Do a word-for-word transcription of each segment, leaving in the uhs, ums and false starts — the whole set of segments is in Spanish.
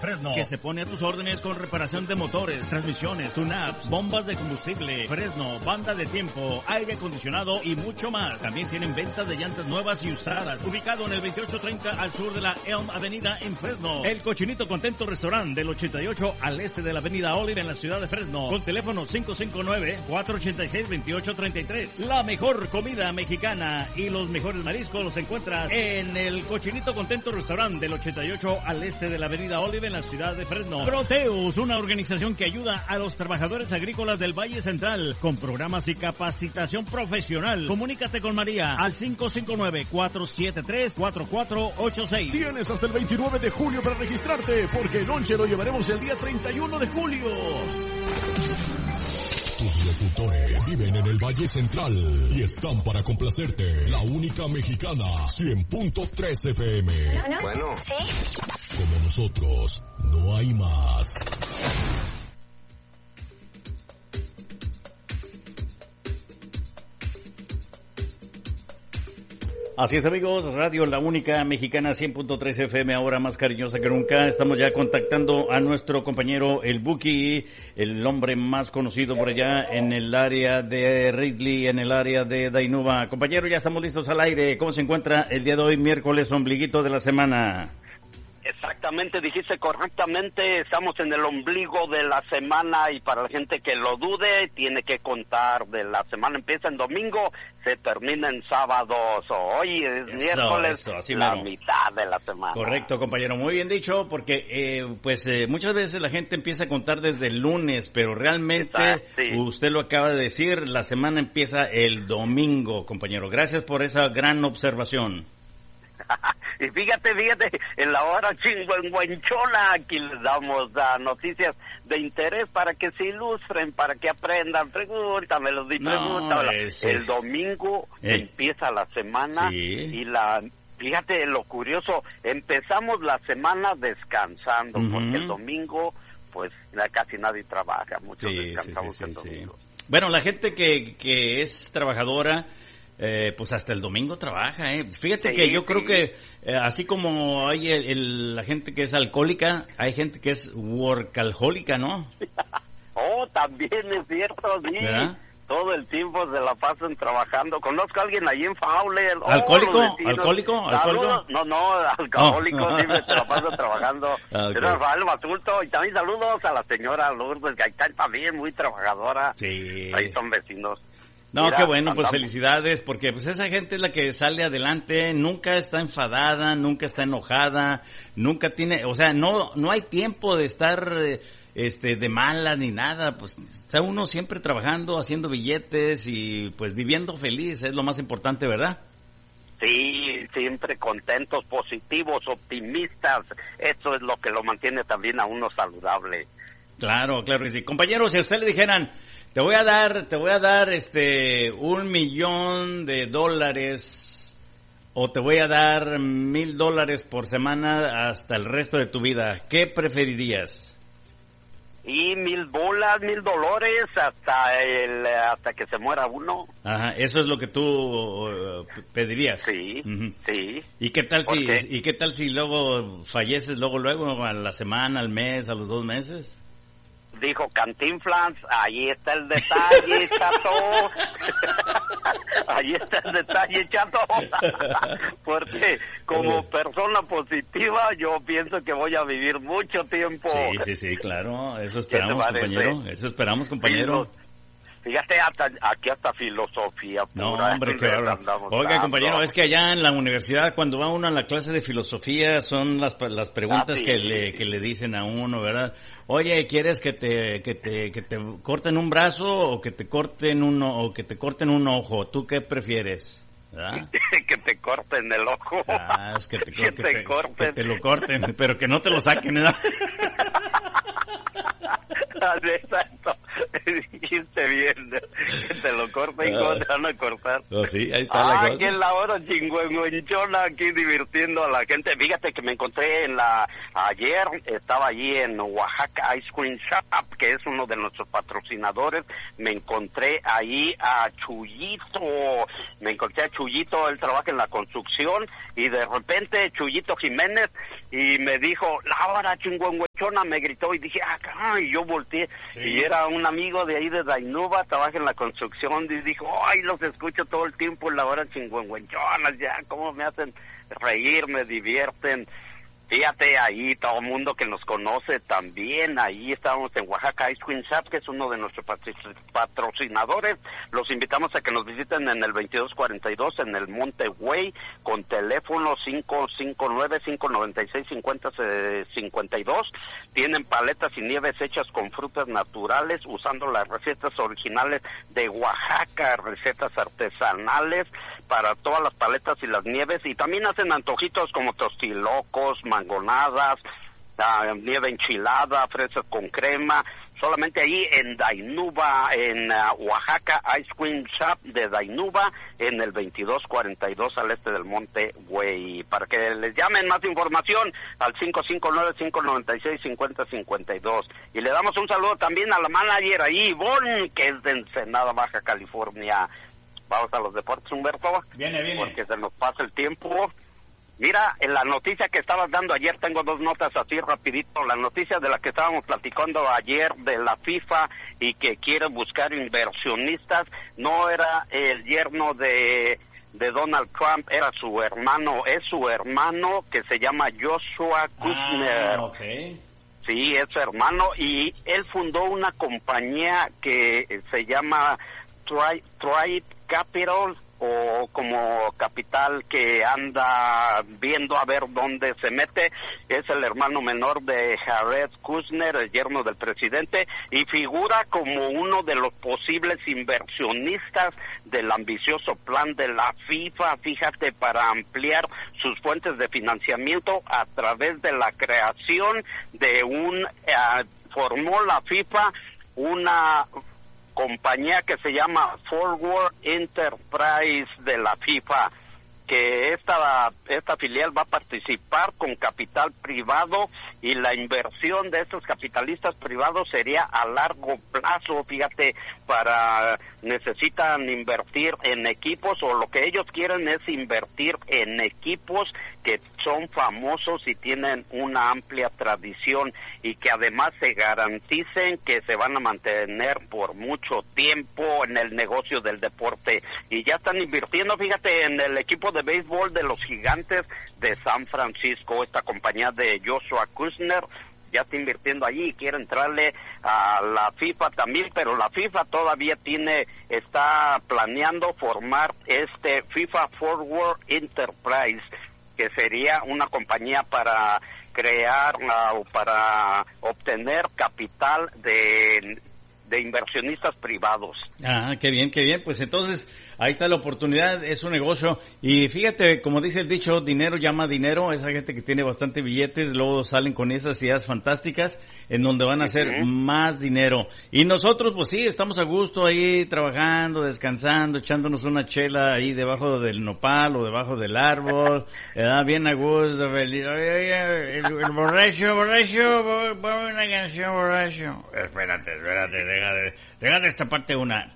Fresno, que se pone a tus órdenes con reparación de motores, transmisiones, tune-ups, bombas de combustible. Fresno, banda de tiempo, aire acondicionado y mucho más. También tienen ventas de llantas nuevas y usadas. Ubicado en el veintiocho treinta al sur de la Elm Avenida en Fresno. El Cochinito Contento Restaurante del ochenta y ocho al este de la Avenida Olive en la ciudad de Fresno. Con teléfono cinco cinco nueve, cuatro ocho seis, dos ocho tres tres. La mejor comida mexicana y los mejores mariscos los encuentras en el Cochinito Contento Restaurante del ochenta y ocho al este de la Avenida Olive en la ciudad de Fresno. Proteus, una organización que ayuda a los trabajadores agrícolas del Valle Central con programas y capacitación profesional. Comunícate con María al cinco cinco nueve, cuatro siete tres, cuatro cuatro ocho seis. Tienes hasta el veintinueve de julio para registrarte, porque el lonche lo llevaremos el día treinta y uno de julio. Tus locutores viven en el Valle Central y están para complacerte. La única mexicana, cien punto tres F M. Bueno, Bueno. ¿sí? Como nosotros, no hay más. Así es, amigos, Radio La Única Mexicana cien punto tres F M, ahora más cariñosa que nunca. Estamos ya contactando a nuestro compañero el Buki, el hombre más conocido por allá en el área de Ridley, en el área de Dainuba. Compañero, ya estamos listos al aire. ¿Cómo se encuentra el día de hoy, miércoles, ombliguito de la semana? Exactamente, dijiste correctamente, estamos en el ombligo de la semana y para la gente que lo dude, tiene que contar de la semana, empieza en domingo, se termina en sábados, hoy es Eso, miércoles, eso, así la mero. mitad de la semana. Correcto, compañero, muy bien dicho, porque eh, pues eh, muchas veces la gente empieza a contar desde el lunes, pero realmente, Exacto, sí. usted lo acaba de decir, la semana empieza el domingo, compañero. Gracias por esa gran observación. Y fíjate, fíjate, en la hora chingüengüenchona, aquí les damos uh, noticias de interés para que se ilustren, para que aprendan. Pregúntamelo, di, No, pregúntamelo. ese- El domingo Ey. empieza la semana Sí. y la... Fíjate lo curioso, empezamos la semana descansando, Ujú. porque el domingo, pues, ya casi nadie trabaja, muchos Sí, descansamos sí, sí, el sí, sí. domingo. Bueno, la gente que, que es trabajadora, eh, pues hasta el domingo trabaja, ¿eh? Fíjate Sí, que yo sí. creo que eh, así como hay el, el- la gente que es alcohólica, hay gente que es workaholica, ¿no? Oh, también es cierto, sí. ¿Verdad? Todo el tiempo se la pasan trabajando. Conozco a alguien ahí en Fowler. Oh, ¿Alcohólico? los vecinos. ¿Alcohólico? Saludos. ¿Alcohólico? No, no, alcohólico, Oh. siempre se la pasa trabajando. Ah, ok. Pero Rafael Basulto, y también saludos a la señora Lourdes Gaitán, también muy trabajadora. Sí. Ahí son vecinos. No, Mira, qué bueno, pues andamos. felicidades, porque pues esa gente es la que sale adelante, nunca está enfadada, nunca está enojada, nunca tiene, o sea, no no hay tiempo de estar eh, este de mala ni nada, pues está uno siempre trabajando, haciendo billetes y pues viviendo feliz, es lo más importante, ¿verdad? Sí, siempre contentos, positivos, optimistas. Eso es lo que lo mantiene también a uno saludable. Claro, claro que sí. Compañeros, si a usted le dijeran, te voy a dar, te voy a dar este un millón de dólares o te voy a dar mil dólares por semana hasta el resto de tu vida, ¿qué preferirías? Y mil bolas, mil dólares hasta el hasta que se muera uno. Ajá, eso es lo que tú uh, pedirías. Sí, Ujú. sí. ¿Y qué tal ¿Por si qué? y qué tal si luego falleces luego luego a la semana, al mes, a los dos meses? Dijo Cantinflas, ahí está el detalle, chato. Ahí está el detalle, chato. Porque como persona positiva yo pienso que voy a vivir mucho tiempo. Sí, sí, sí, claro, eso esperamos, parece? compañero, eso esperamos, compañero. Fíjate, hasta, aquí hasta filosofía No, pura. hombre, le claro. andamos Oiga, dando. compañero, es que allá en la universidad, cuando va uno a la clase de filosofía, son las, las preguntas Ah, sí, que sí, le sí. que le dicen a uno, ¿verdad? Oye, ¿quieres que te que te que te corten un brazo o que te corten uno o que te corten un ojo? ¿Tú qué prefieres? ¿Verdad? Que te corten el ojo. Ah, es que te, Que que te te- corten. que te lo corten, pero que no te lo saquen, ¿verdad? Exacto. dijiste bien, que te lo corten, ¿cómo te van a cortar? Oh, sí, ahí está ah, la cosa. Aquí en la hora chingüengüenchona, aquí divirtiendo a la gente. Fíjate que me encontré en la, ayer estaba allí en Oaxaca Ice Cream Shop, que es uno de nuestros patrocinadores. Me encontré ahí a Chuyito, me encontré a Chuyito, él trabaja en la construcción, y de repente Chuyito Jiménez, y me dijo, la hora chingüengüenchona, me gritó, y dije, ah, y yo volteé, sí. Y era un amigo de ahí de Dainuba, trabaja en la construcción, y dijo, ay, los escucho todo el tiempo en la hora chingüengüenchonas, ya, cómo me hacen reír, me divierten. Fíjate, ahí todo el mundo que nos conoce también, ahí estábamos en Oaxaca Ice Cream Shop, que es uno de nuestros patrocinadores. Los invitamos a que nos visiten en el veintidós cuarenta y dos en el Monte Güey, con teléfono cinco cinco nueve, cinco nueve seis, cinco cero cinco dos. Tienen paletas y nieves hechas con frutas naturales, usando las recetas originales de Oaxaca, recetas artesanales para todas las paletas y las nieves, y también hacen antojitos como tostilocos, mangonadas, uh, nieve enchilada, fresas con crema, solamente ahí en Dainuba, en uh, Oaxaca Ice Cream Shop de Dainuba, en el veintidós cuarenta y dos al este del Monte Güey. Para que les llamen más información al cinco cinco nueve, cinco nueve seis, cinco cero cinco dos. Y le damos un saludo también a la manager ahí, Ivonne, que es de Ensenada, Baja California. Vamos a los deportes, Humberto. Viene, viene. Porque se nos pasa el tiempo. Mira, en la noticia que estabas dando ayer, tengo dos notas así rapidito. La noticia de la que estábamos platicando ayer de la FIFA y que quiere buscar inversionistas, no era el yerno de, de Donald Trump, era su hermano, es su hermano que se llama Joshua Kushner. Ah, okay. Sí, es su hermano, y él fundó una compañía que se llama Tribe Tri Capital, o como capital que anda viendo a ver dónde se mete. Es el hermano menor de Jared Kushner, el yerno del presidente, y figura como uno de los posibles inversionistas del ambicioso plan de la FIFA, fíjate, para ampliar sus fuentes de financiamiento a través de la creación de un, uh, formó la FIFA una compañía que se llama Forward Enterprise de la FIFA, que esta esta filial va a participar con capital privado, y la inversión de estos capitalistas privados sería a largo plazo, fíjate, para necesitan invertir en equipos, o lo que ellos quieren es invertir en equipos que son famosos y tienen una amplia tradición, y que además se garanticen que se van a mantener por mucho tiempo en el negocio del deporte. Y ya están invirtiendo, fíjate, en el equipo de béisbol de los Gigantes de San Francisco. Esta compañía de Joshua Kushner ya está invirtiendo allí y quiere entrarle a la FIFA también, pero la FIFA todavía tiene, está planeando formar este FIFA Forward Enterprise, que sería una compañía para crear o uh, para obtener capital de, de inversionistas privados. Ah, qué bien, qué bien. Pues entonces ahí está la oportunidad, es un negocio. Y fíjate, como dice el dicho, dinero llama dinero. Esa gente que tiene bastante billetes, luego salen con esas ideas fantásticas en donde van a hacer uh-huh. más dinero. Y nosotros, pues sí, estamos a gusto ahí trabajando, descansando, echándonos una chela ahí debajo del nopal o debajo del árbol. ¿verdad? Bien a gusto, feliz. Oye, oye, el, el borracho, borracho, ponme una canción, borracho. Espérate, espérate, déjate, déjate esta parte una.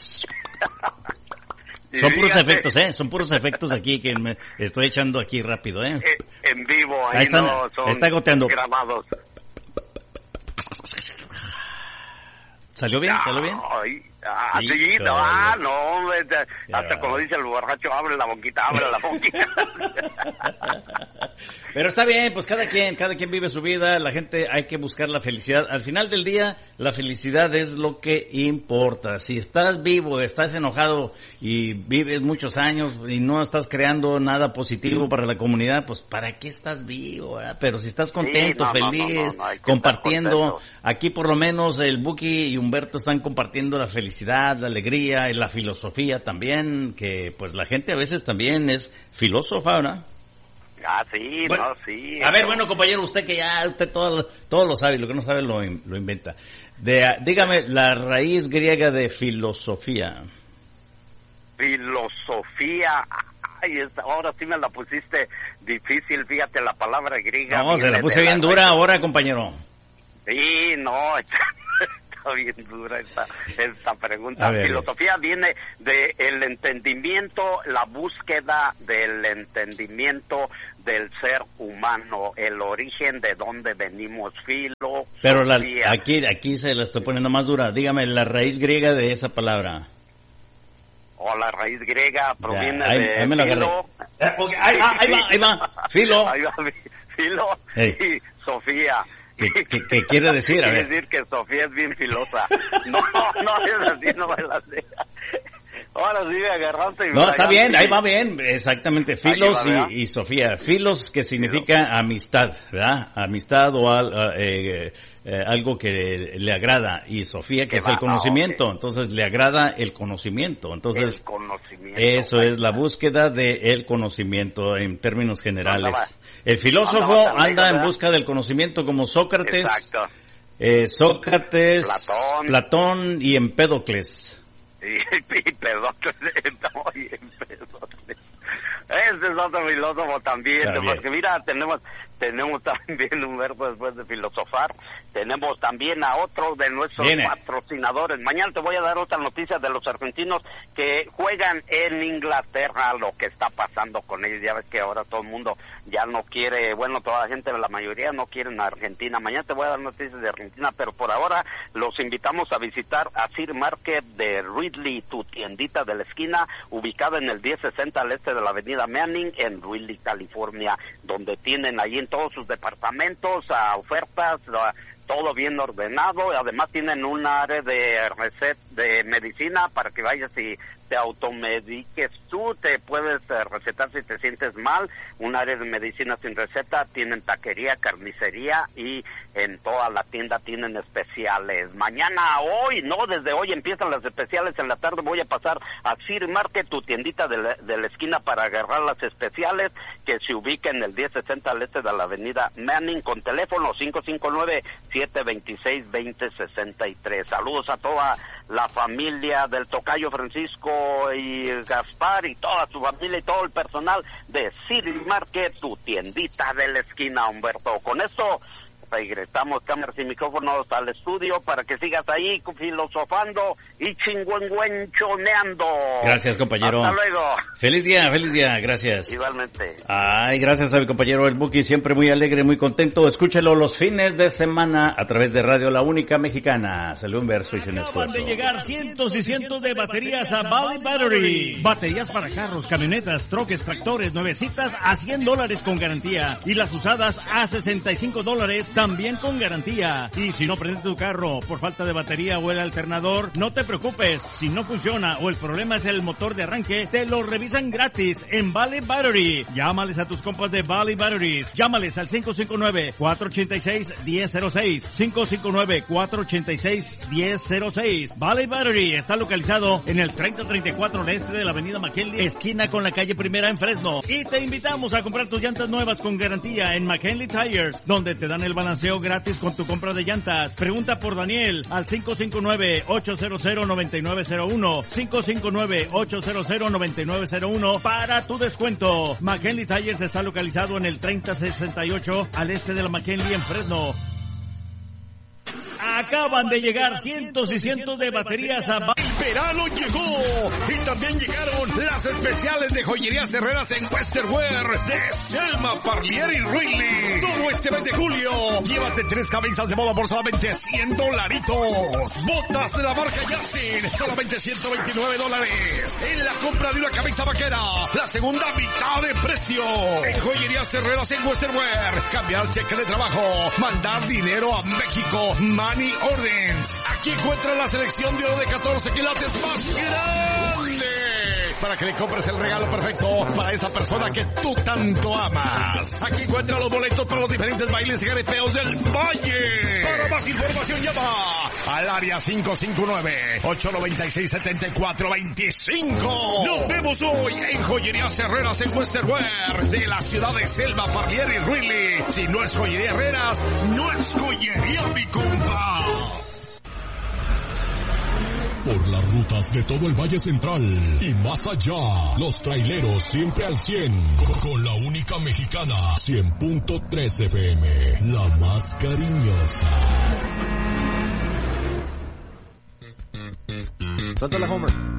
Son puros fíjate. efectos, ¿eh? Son puros efectos aquí que me estoy echando aquí rápido, ¿eh? En vivo, ahí, ahí están, no son está goteando. Grabados. ¿Salió bien? ¿Salió bien? Ay, ah, sí, sí, no, ah, no, hasta como dice el borracho, abre la boquita, abre la boquita. Pero está bien, pues cada quien, cada quien vive su vida, la gente hay que buscar la felicidad. Al final del día, la felicidad es lo que importa. Si estás vivo, estás enojado y vives muchos años y no estás creando nada positivo para la comunidad, pues ¿para qué estás vivo? ¿verdad? Pero si estás contento, sí, no, feliz, no, no, no, compartiendo, aquí por lo menos el Buki y Humberto están compartiendo la felicidad, la alegría y la filosofía también, que pues la gente a veces también es filósofa, ¿verdad? Ah, sí, bueno, no, sí. A ver, bueno, compañero, usted que ya usted todo, todo lo sabe, lo que no sabe lo, lo inventa. De, dígame, la raíz griega de filosofía. Filosofía. Ay, esta, ahora sí me la pusiste difícil, fíjate, la palabra griega. No, se la puse bien la dura raíz. Ahora, compañero. Sí, no, está, está bien dura esta, esta pregunta. Ver, filosofía viene de el entendimiento, la búsqueda del entendimiento del ser humano, el origen de dónde venimos, filo. Pero la, aquí, aquí se la estoy poniendo más dura. Dígame, la raíz griega de esa palabra. O la raíz griega proviene ya, ahí, de ahí me filo. Eh, okay, ahí va, ahí va, ahí va. Filo. Ahí va, filo hey. Y Sofía. ¿Qué, qué, qué quiere decir? A Quiere ver. decir que Sofía es bien filosa. No, no, es así, no me la sé. Ahora sí me agarraste. Y no, está bien, sí. Ahí va bien, exactamente. Filos va, y, y Sofía. Filos que significa Filos. amistad, ¿verdad? Amistad o al, eh, eh, algo que le agrada. Y Sofía que es va? el conocimiento, okay. Entonces le agrada el conocimiento. Entonces, el conocimiento. Eso es la búsqueda del conocimiento en términos generales. El filósofo anda, anda en busca del conocimiento como Sócrates, Exacto. Eh, Sócrates, Platón. Platón y Empédocles. Y, y Empédocles, no, y Empédocles. Ese es otro filósofo también, también, porque mira, tenemos tenemos también un verbo después de filosofar, tenemos también a otro de nuestros Viene. patrocinadores. Mañana te voy a dar otra noticia de los argentinos que juegan en Inglaterra, lo que está pasando con ellos. Ya ves que ahora todo el mundo ya no quiere, bueno, toda la gente, la mayoría no quieren a Argentina. Mañana te voy a dar noticias de Argentina, pero por ahora los invitamos a visitar a Sir Market de Ridley, tu tiendita de la esquina, ubicada en el diez sesenta al este de la avenida Manning, en Ridley, California, donde tienen allí en todos sus departamentos a ofertas, a, todo bien ordenado, y además tienen un área de receta de medicina para que vayas y te automediques tú, te puedes uh, recetar si te sientes mal, un área de medicina sin receta, tienen taquería, carnicería y en toda la tienda tienen especiales. Mañana, hoy, no, desde hoy empiezan las especiales, en la tarde voy a pasar a Sir Market, tu tiendita de la, de la esquina, para agarrar las especiales que se ubica en el diez sesenta al este de la avenida Manning, con teléfono cinco cinco nueve, siete dos seis, dos cero seis tres. Saludos a toda la familia del tocayo Francisco y Gaspar y toda su familia y todo el personal de City Market, tu tiendita de la esquina, Humberto. Con esto regresamos cámaras y micrófonos al estudio para que sigas ahí filosofando y chingüengüenchoneando. Gracias, compañero. Hasta luego. Feliz día, feliz día, gracias. Igualmente. Ay, gracias a mi compañero el Buki, siempre muy alegre, muy contento. Escúchelo los fines de semana a través de Radio La Única Mexicana. Salió un verso y sin esfuerzo. Acaban de llegar cientos y cientos de baterías a Valley Battery. Baterías para carros, camionetas, troques, tractores, nuevecitas a cien dólares con garantía. Y las usadas a sesenta y cinco dólares también con garantía. Y si no prende tu carro por falta de batería o el alternador, no te preocupes. Si no funciona o el problema es el motor de arranque, te lo revisan gratis en Valley Battery. Llámales a tus compas de Valley Batteries. Llámales al cinco cinco nueve, cuatro ocho seis, uno cero cero seis. cinco cinco nueve, cuatro ocho seis, uno cero cero seis. Valley Battery está localizado en el treinta treinta y cuatro al este de la avenida McKinley, esquina con la calle Primera en Fresno. Y te invitamos a comprar tus llantas nuevas con garantía en McKinley Tires, donde te dan el balanceo gratis con tu compra de llantas. Pregunta por Daniel al cinco cinco nueve, ocho cero cero, nueve nueve cero uno. cinco cinco nueve, ocho cero cero, nueve nueve cero uno para tu descuento. McKinley Tires está localizado en el treinta sesenta y ocho al este de la McKinley en Fresno. Acaban de llegar cientos y cientos de baterías a... El verano llegó y también llegaron las especiales de Joyerías Herreras en Western Wear de Selma, Parlier y Riley. Todo este mes de julio, llévate tres camisas de moda por solamente cien dolaritos. Botas de la marca Justin, solamente ciento veintinueve dólares. En la compra de una camisa vaquera, la segunda mitad de precio. En Joyerías Herreras en Western Wear, cambiar cheque de trabajo, mandar dinero a México, Money Orders. Aquí encuentra la selección de oro de catorce quilates más grande para que le compres el regalo perfecto para esa persona que tú tanto amas. Aquí encuentra los boletos para los diferentes bailes y jaripeos del Valle. Para más información llama al área cinco cinco nueve, ocho nueve seis, siete cuatro dos cinco. Nos vemos hoy en Joyerías Herreras en Western Wear de la ciudad de Selma, Parlier y Ruili. Si no es Joyería Herreras, no es joyería, mi compa. Por las rutas de todo el Valle Central y más allá, los traileros siempre al cien, con la única mexicana, cien punto tres F M, la más cariñosa. Suelta la Homer.